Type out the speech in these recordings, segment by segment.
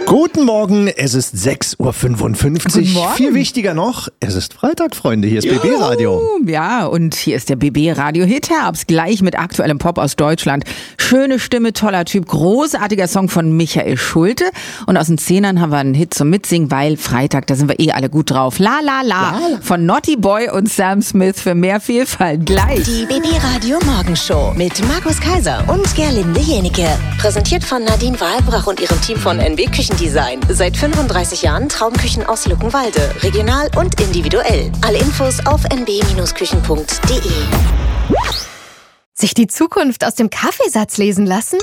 Guten Morgen, es ist 6.55 Uhr. Guten Morgen. Viel wichtiger noch, es ist Freitag, Freunde. Hier ist BB Radio. Ja, und hier ist der BB Radio Hit Herbst, gleich mit aktuellem Pop aus Deutschland. Schöne Stimme, toller Typ, großartiger Song von Michael Schulte. Und aus den Zehnern haben wir einen Hit zum Mitsingen, weil Freitag, da sind wir alle gut drauf. La La La von Naughty Boy und Sam Smith für mehr Vielfalt. Gleich. Die BB Radio Morgenshow mit Markus Kaiser und Gerlinde Jenike. Präsentiert von Nadine Wahlbrach und ihrem Team von NW Küchendesign. Seit 35 Jahren Traumküchen aus Luckenwalde. Regional und individuell. Alle Infos auf nb-küchen.de. Sich die Zukunft aus dem Kaffeesatz lesen lassen?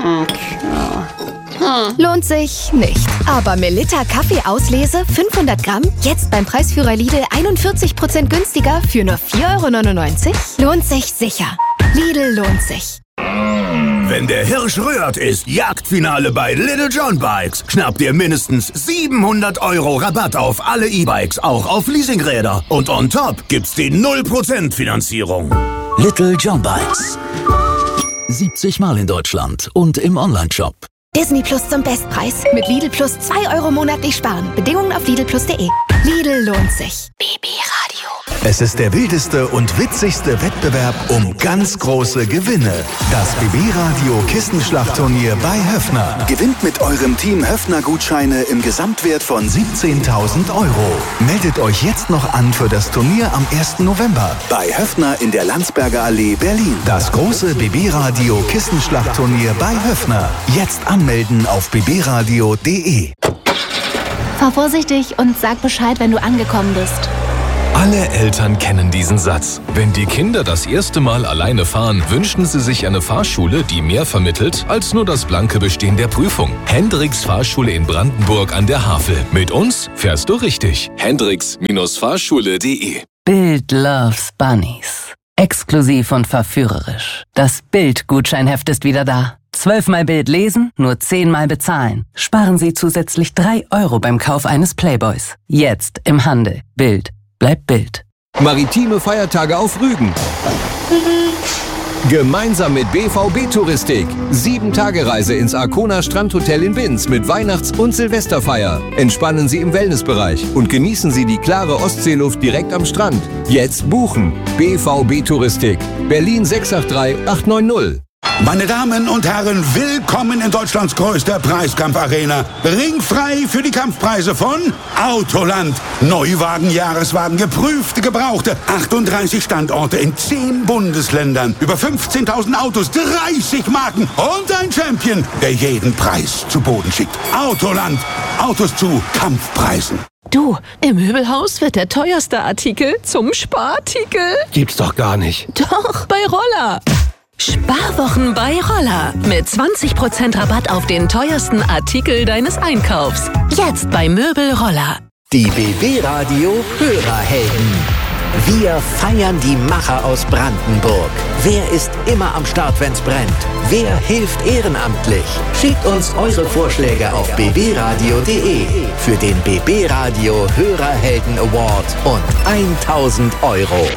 Lohnt sich nicht. Aber Melitta Kaffeeauslese 500 Gramm, jetzt beim Preisführer Lidl 41% günstiger für nur 4,99 €? Lohnt sich sicher. Lidl lohnt sich. Wenn der Hirsch rührt, ist Jagdfinale bei Little John Bikes. Schnappt ihr mindestens 700 € Rabatt auf alle E-Bikes, auch auf Leasingräder. Und on top gibt's die 0% Finanzierung. Little John Bikes. 70 Mal in Deutschland und im Onlineshop. Disney Plus zum Bestpreis. Mit Lidl Plus 2 € monatlich sparen. Bedingungen auf lidlplus.de. Lidl lohnt sich. BB Radio. Es ist der wildeste und witzigste Wettbewerb um ganz große Gewinne. Das BB-Radio Kissenschlachtturnier bei Höffner. Gewinnt mit eurem Team Höffner-Gutscheine im Gesamtwert von 17.000 €. Meldet euch jetzt noch an für das Turnier am 1. November bei Höffner in der Landsberger Allee, Berlin. Das große BB-Radio Kissenschlachtturnier bei Höffner. Jetzt anmelden auf bbradio.de. Fahr vorsichtig und sag Bescheid, wenn du angekommen bist. Alle Eltern kennen diesen Satz. Wenn die Kinder das erste Mal alleine fahren, wünschen sie sich eine Fahrschule, die mehr vermittelt als nur das blanke Bestehen der Prüfung. Hendricks Fahrschule in Brandenburg an der Havel. Mit uns fährst du richtig. Hendricks-Fahrschule.de. Bild loves Bunnies. Exklusiv und verführerisch. Das Bild-Gutscheinheft ist wieder da. 12-mal Bild lesen, nur 10-mal bezahlen. Sparen Sie zusätzlich 3 € beim Kauf eines Playboys. Jetzt im Handel. Bild. Bleibt Bild. Maritime Feiertage auf Rügen. Gemeinsam mit BVB Touristik. 7-Tage-Reise ins Arkona Strandhotel in Binz mit Weihnachts- und Silvesterfeier. Entspannen Sie im Wellnessbereich und genießen Sie die klare Ostseeluft direkt am Strand. Jetzt buchen. BVB Touristik. Berlin 683 890. Meine Damen und Herren, willkommen in Deutschlands größter Preiskampfarena. Ringfrei für die Kampfpreise von Autoland. Neuwagen, Jahreswagen, geprüfte, gebrauchte. 38 Standorte in 10 Bundesländern. Über 15.000 Autos, 30 Marken und ein Champion, der jeden Preis zu Boden schickt. Autoland. Autos zu Kampfpreisen. Du, im Möbelhaus wird der teuerste Artikel zum Sparartikel. Gibt's doch gar nicht. Doch, bei Roller. Sparwochen bei Roller. Mit 20% Rabatt auf den teuersten Artikel deines Einkaufs. Jetzt bei Möbel Roller. Die BB Radio Hörerhelden. Wir feiern die Macher aus Brandenburg. Wer ist immer am Start, wenn's brennt? Wer hilft ehrenamtlich? Schickt uns eure Vorschläge auf bbradio.de für den BB Radio Hörerhelden Award und 1.000 €.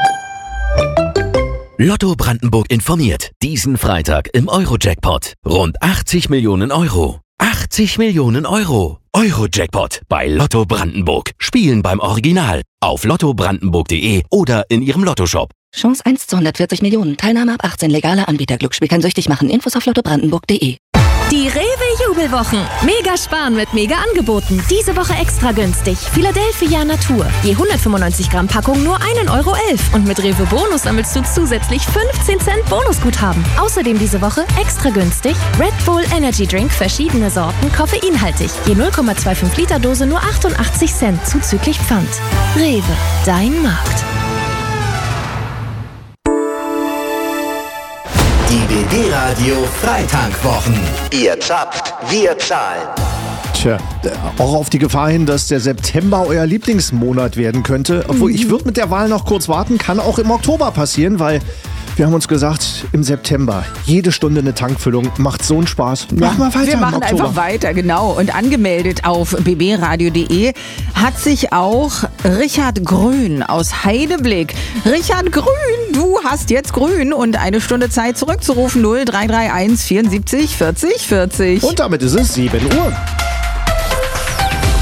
Lotto Brandenburg informiert. Diesen Freitag im Euro-Jackpot. Rund 80 Millionen €. 80 Millionen €. Euro-Jackpot bei Lotto Brandenburg. Spielen beim Original. Auf lottobrandenburg.de oder in Ihrem Lottoshop. Chance 1 zu 140 Millionen. Teilnahme ab 18. Legaler Anbieter. Glücksspiel kann süchtig machen. Infos auf lottobrandenburg.de. Die Rewe-Jubelwochen. Mega sparen mit mega Angeboten. Diese Woche extra günstig. Philadelphia Natur. Je 195 Gramm Packung nur 1,11 € Und mit Rewe Bonus sammelst du zusätzlich 15 Cent Bonusguthaben. Außerdem diese Woche extra günstig Red Bull Energy Drink, verschiedene Sorten, koffeinhaltig. Je 0,25 Liter Dose nur 88 Cent zuzüglich Pfand. Rewe, dein Markt. Die BB Radio Freitankwochen. Ihr zapft, wir zahlen. Tja, auch auf die Gefahr hin, dass der September euer Lieblingsmonat werden könnte. Obwohl, ich würde mit der Wahl noch kurz warten, kann auch im Oktober passieren, weil wir haben uns gesagt, im September jede Stunde eine Tankfüllung macht so einen Spaß. Machen wir weiter. Wir machen einfach weiter, genau. Und angemeldet auf bbradio.de hat sich auch Richard Grün aus Heideblick. Richard Grün, du hast jetzt grün und eine Stunde Zeit zurückzurufen. 0331 74 40 40. Und damit ist es 7 Uhr.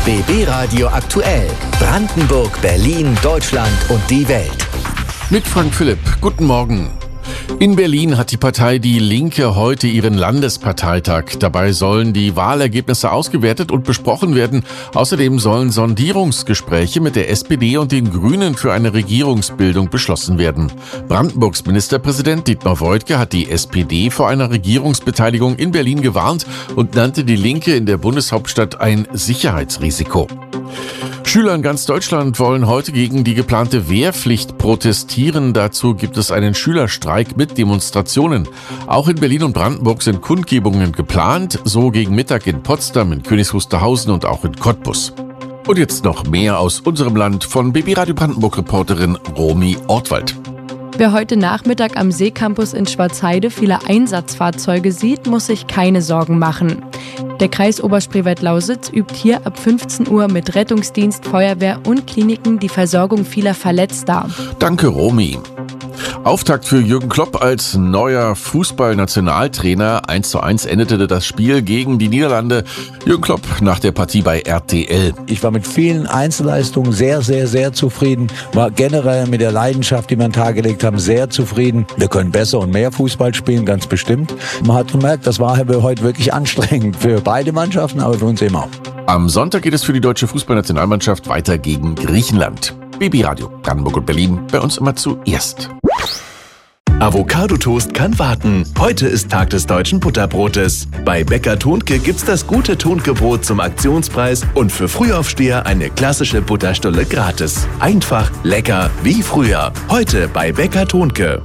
BB Radio aktuell. Brandenburg, Berlin, Deutschland und die Welt. Mit Frank Philipp. Guten Morgen. In Berlin hat die Partei Die Linke heute ihren Landesparteitag. Dabei sollen die Wahlergebnisse ausgewertet und besprochen werden. Außerdem sollen Sondierungsgespräche mit der SPD und den Grünen für eine Regierungsbildung beschlossen werden. Brandenburgs Ministerpräsident Dietmar Woidke hat die SPD vor einer Regierungsbeteiligung in Berlin gewarnt und nannte die Linke in der Bundeshauptstadt ein Sicherheitsrisiko. Schüler in ganz Deutschland wollen heute gegen die geplante Wehrpflicht protestieren. Dazu gibt es einen Schülerstreik mit Demonstrationen. Auch in Berlin und Brandenburg sind Kundgebungen geplant, so gegen Mittag in Potsdam, in Königs Wusterhausen und auch in Cottbus. Und jetzt noch mehr aus unserem Land von BB Radio Brandenburg-Reporterin Romy Ortwald. Wer heute Nachmittag am Seecampus in Schwarzheide viele Einsatzfahrzeuge sieht, muss sich keine Sorgen machen. Der Kreis Oberspreewald-Lausitz übt hier ab 15 Uhr mit Rettungsdienst, Feuerwehr und Kliniken die Versorgung vieler Verletzter. Danke, Romy. Auftakt für Jürgen Klopp als neuer Fußballnationaltrainer. 1:1 endete das Spiel gegen die Niederlande. Jürgen Klopp nach der Partie bei RTL. Ich war mit vielen Einzelleistungen sehr, sehr, sehr zufrieden. War generell mit der Leidenschaft, die wir an den Tag gelegt haben, sehr zufrieden. Wir können besser und mehr Fußball spielen, ganz bestimmt. Man hat gemerkt, das war heute wirklich anstrengend für beide Mannschaften, aber für uns eben auch. Am Sonntag geht es für die deutsche Fußballnationalmannschaft weiter gegen Griechenland. BB Radio, Brandenburg und Berlin, bei uns immer zuerst. Avocado-Toast kann warten. Heute ist Tag des deutschen Butterbrotes. Bei Bäcker Thonke gibt's das gute Thonke-Brot zum Aktionspreis und für Frühaufsteher eine klassische Butterstulle gratis. Einfach, lecker, wie früher. Heute bei Bäcker Thonke.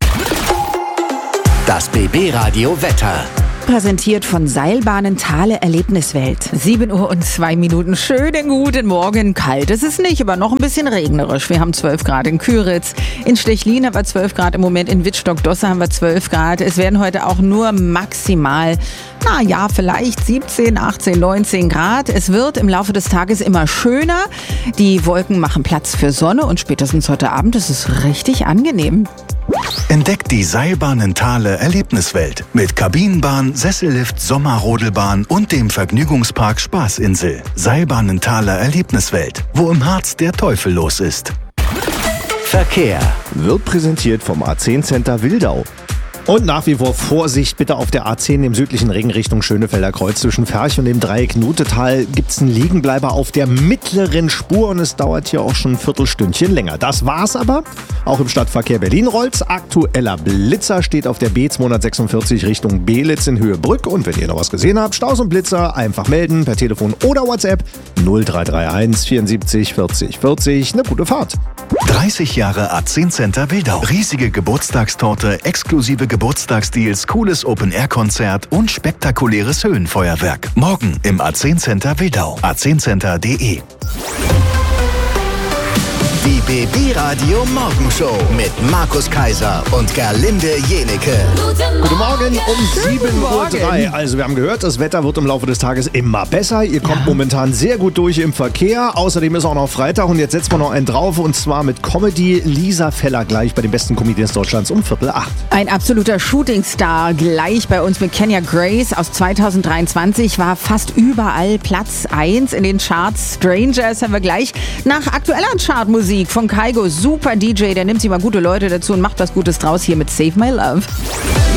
Das BB Radio Wetter. Präsentiert von Seilbahnen Thale Erlebniswelt. 7:02 Uhr. Schönen guten Morgen. Kalt ist es nicht, aber noch ein bisschen regnerisch. Wir haben 12 Grad in Küritz. In Stechlin haben wir 12 Grad im Moment. In Wittstock-Dosse haben wir 12 Grad. Es werden heute auch nur maximal, vielleicht 17, 18, 19 Grad. Es wird im Laufe des Tages immer schöner. Die Wolken machen Platz für Sonne und spätestens heute Abend ist es richtig angenehm. Entdeckt die Seilbahnen Thale Erlebniswelt mit Kabinenbahn, Sessellift, Sommerrodelbahn und dem Vergnügungspark Spaßinsel. Seilbahnen Thale Erlebniswelt, wo im Harz der Teufel los ist. Verkehr wird präsentiert vom A10 Center Wildau. Und nach wie vor Vorsicht bitte auf der A10 im südlichen Ring Richtung Schönefelder Kreuz. Zwischen Ferch und dem Dreieck Nutetal gibt es einen Liegenbleiber auf der mittleren Spur und es dauert hier auch schon ein Viertelstündchen länger. Das war's aber. Auch im Stadtverkehr Berlin rollt's. Aktueller Blitzer steht auf der B246 Richtung Belitz in Höhe Brück. Und wenn ihr noch was gesehen habt, Staus und Blitzer, einfach melden per Telefon oder WhatsApp 0331 74 40 40. Eine gute Fahrt. 30 Jahre A10 Center Wildau. Riesige Geburtstagstorte, exklusive Geburtstagsdeals, cooles Open-Air-Konzert und spektakuläres Höhenfeuerwerk. Morgen im A10 Center Wildau. a10center.de. Die BB Radio Morgenshow mit Markus Kaiser und Gerlinde Jenecke. Guten Morgen um 7:03 Uhr. Also wir haben gehört, das Wetter wird im Laufe des Tages immer besser. Ihr kommt momentan sehr gut durch im Verkehr. Außerdem ist auch noch Freitag und jetzt setzen wir noch einen drauf und zwar mit Comedy. Lisa Feller gleich bei den besten Comedians Deutschlands um 7:45. Ein absoluter Shootingstar gleich bei uns mit Kenya Grace aus 2023 war fast überall Platz 1 in den Charts. Strangers haben wir gleich nach aktueller Chartmusik von Kaigo. Super DJ, der nimmt sich mal gute Leute dazu und macht was Gutes draus hier mit Save My Love.